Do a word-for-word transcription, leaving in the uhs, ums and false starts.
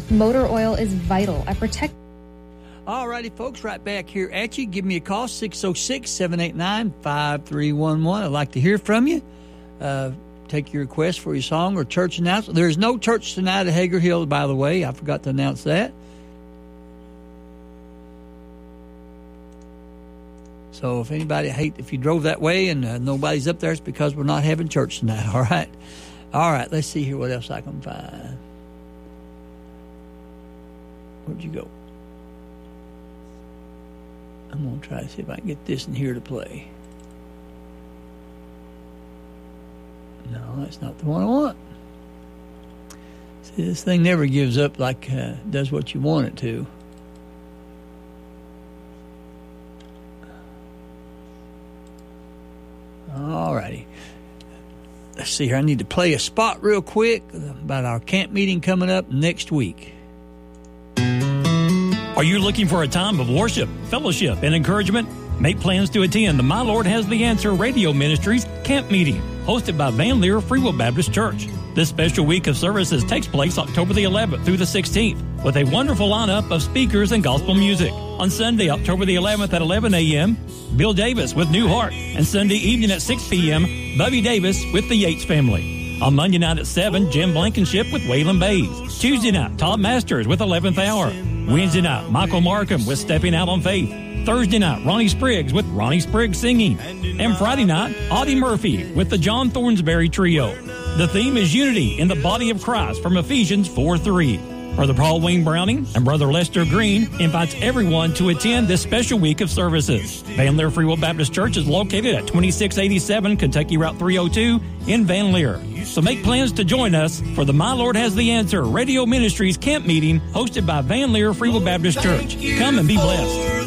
Motor oil is vital at protect. All righty, folks, right back here at you. Give me a call, six oh six, seven eight nine, five three one one. I'd like to hear from you. Uh, take your request for your song or church announcement. There's no church tonight at Hager Hill, by the way. I forgot to announce that. So if anybody hate, if you drove that way and uh, nobody's up there, it's because we're not having church tonight, all right? All right, let's see here what else I can find. Where'd you go? I'm going to try to see if I can get this in here to play. No, that's not the one I want. See, this thing never gives up like uh, does what you want it to. All righty. Let's see here. I need to play a spot real quick about our camp meeting coming up next week. Are you looking for a time of worship, fellowship, and encouragement? Make plans to attend the My Lord Has the Answer Radio Ministries camp meeting, hosted by Van Leer Free Will Baptist Church. This special week of services takes place October the eleventh through the sixteenth, with a wonderful lineup of speakers and gospel music. On Sunday, October the eleventh at eleven a.m., Bill Davis with New Heart, and Sunday evening at six p.m., Bubby Davis with the Yates family. On Monday night at seven, Jim Blankenship with Waylon Bays. Tuesday night, Todd Masters with eleventh Hour. Wednesday night, Michael Markham with Stepping Out on Faith. Thursday night, Ronnie Spriggs with Ronnie Spriggs Singing. And Friday night, Audie Murphy with the John Thornsberry Trio. The theme is Unity in the Body of Christ from Ephesians four three. Brother Paul Wayne Browning and Brother Lester Green invites everyone to attend this special week of services. Van Leer Free Will Baptist Church is located at twenty-six eighty-seven Kentucky Route three oh two in Van Leer. So make plans to join us for the My Lord Has the Answer Radio Ministries camp meeting hosted by Van Leer Free Will Baptist Church. Come and be blessed.